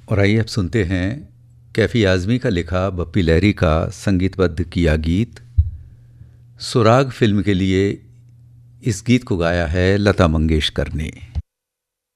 और आइए अब सुनते हैं कैफ़ी आज़मी का लिखा, बप्पी लहरी का संगीतबद्ध किया गीत। सुराग फिल्म के लिए इस गीत को गाया है लता मंगेशकर ने।